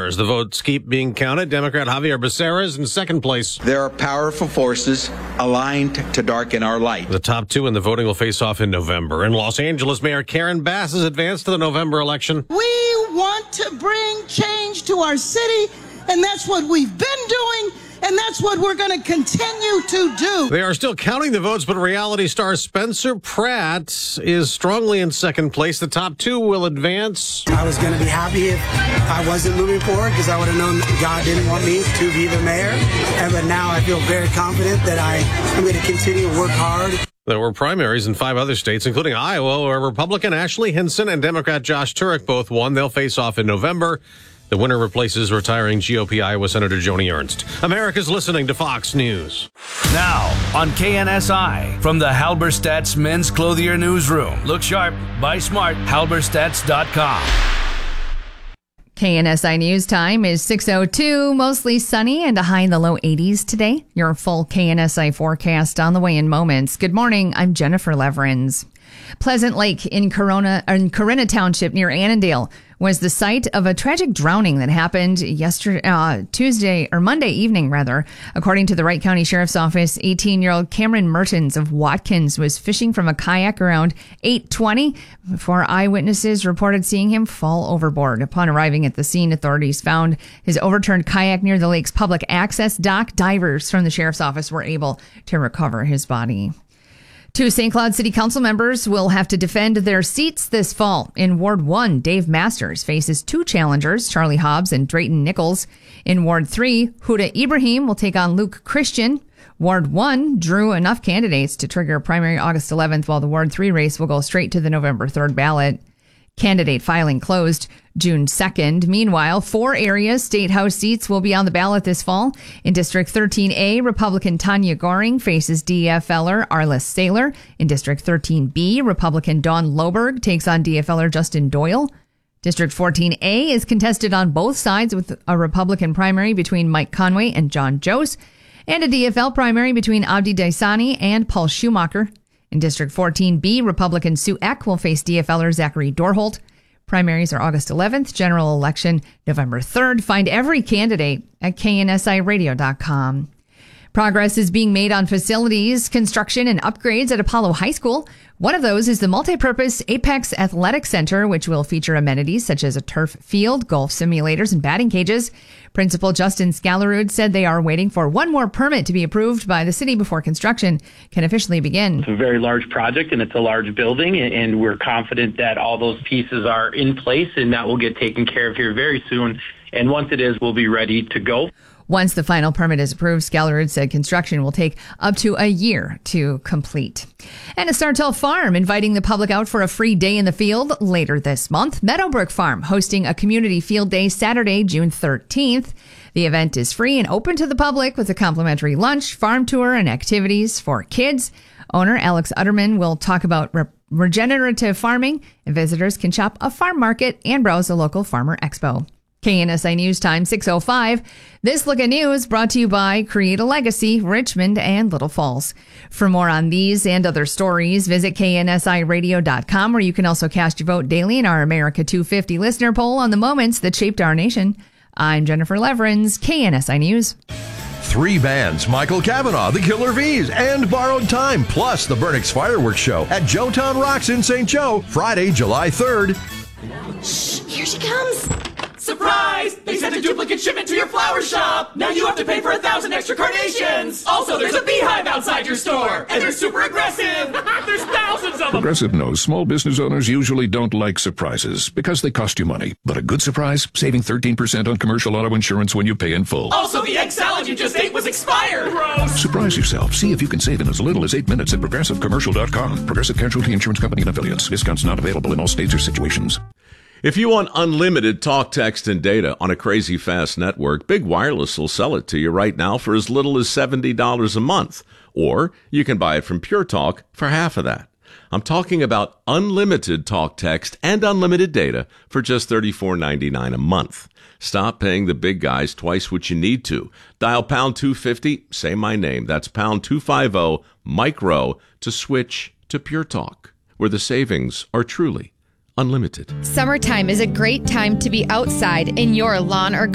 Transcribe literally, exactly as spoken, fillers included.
As the votes keep being counted, Democrat Javier Becerra is in second place. There are powerful forces aligned to darken our light. The top two in the voting will face off in November. In Los Angeles, Mayor Karen Bass has advanced to the November election. We want to bring change to our city, and that's what we've been doing. And that's what we're going to continue to do. They are still counting the votes, but reality star Spencer Pratt is strongly in second place. The top two will advance. I was going to be happy if I wasn't moving forward because I would have known that God didn't want me to be the mayor. And but now I feel very confident that I am going to continue to work hard. There were primaries in five other states, including Iowa, where Republican Ashley Hinson and Democrat Josh Turek both won. They'll face off in November. The winner replaces retiring G O P Iowa Senator Joni Ernst. America's listening to Fox News. Now on K N S I from the Halberstadt's Men's Clothier Newsroom. Look sharp, buy smart, halberstadts dot com. K N S I News time is six oh two, mostly sunny and a high in the low eighties today. Your full K N S I forecast on the way in moments. Good morning, I'm Jennifer Leverins. Pleasant Lake in Corona, in Corinna Township near Annandale was the site of a tragic drowning that happened yesterday, uh, Tuesday or Monday evening, rather. According to the Wright County Sheriff's Office, eighteen-year-old Cameron Mertens of Watkins was fishing from a kayak around eight twenty before eyewitnesses reported seeing him fall overboard. Upon arriving at the scene, authorities found his overturned kayak near the lake's public access dock. Divers from the Sheriff's Office were able to recover his body. Two Saint Cloud City Council members will have to defend their seats this fall. In Ward one, Dave Masters faces two challengers, Charlie Hobbs and Drayton Nichols. In Ward three, Huda Ibrahim will take on Luke Christian. Ward one drew enough candidates to trigger a primary August eleventh, while the Ward three race will go straight to the November third ballot. Candidate filing closed June second. Meanwhile, four areas state house seats will be on the ballot this fall. In District thirteen A, Republican Tanya Goring faces D F L-er Arliss Saylor. In District thirteen B, Republican Dawn Loberg takes on D F L-er Justin Doyle. District fourteen A is contested on both sides with a Republican primary between Mike Conway and John Jost, and a D F L primary between Abdi Daisani and Paul Schumacher. In District fourteen B, Republican Sue Eck will face D F L-er Zachary Dorholt. Primaries are August eleventh, general election November third. Find every candidate at K N S I radio dot com. Progress is being made on facilities, construction, and upgrades at Apollo High School. One of those is the multi-purpose Apex Athletic Center, which will feature amenities such as a turf field, golf simulators, and batting cages. Principal Justin Scalarud said they are waiting for one more permit to be approved by the city before construction can officially begin. It's a very large project, and it's a large building, and we're confident that all those pieces are in place, and that will get taken care of here very soon. And once it is, we'll be ready to go. Once the final permit is approved, Scalarud said construction will take up to a year to complete. And a Sartell Farm inviting the public out for a free day in the field later this month. Meadowbrook Farm hosting a community field day Saturday, June thirteenth. The event is free and open to the public with a complimentary lunch, farm tour, and activities for kids. Owner Alex Utterman will talk about re- regenerative farming, and visitors can shop a farm market and browse a local farmer expo. K N S I News Time, six oh five. This look at news brought to you by Create a Legacy, Richmond and Little Falls. For more on these and other stories, visit K N S I radio dot com, where you can also cast your vote daily in our America two fifty listener poll on the moments that shaped our nation. I'm Jennifer Leverins, K N S I News. Three bands, Michael Cavanaugh, the Killer Bees, and Borrowed Time, plus the Burnix Fireworks Show at Joetown Rocks in Saint Joe, Friday, July third. Shh, here she comes. Surprise! They sent a duplicate shipment to your flower shop! Now you have to pay for a thousand extra carnations! Also, there's a beehive outside your store! And they're super aggressive! There's thousands of them! Progressive knows small business owners usually don't like surprises because they cost you money. But a good surprise? Saving thirteen percent on commercial auto insurance when you pay in full. Also, the egg salad you just ate was expired! Gross! Surprise yourself. See if you can save in as little as eight minutes at progressive commercial dot com. Progressive Casualty Insurance Company and Affiliates. Discounts not available in all states or situations. If you want unlimited talk, text, and data on a crazy fast network, Big Wireless will sell it to you right now for as little as seventy dollars a month. Or you can buy it from Pure Talk for half of that. I'm talking about unlimited talk, text, and unlimited data for just thirty-four ninety-nine a month. Stop paying the big guys twice what you need to. Dial pound two fifty, say my name. That's pound two fifty, micro, to switch to Pure Talk, where the savings are truly unlimited. Summertime is a great time to be outside in your lawn or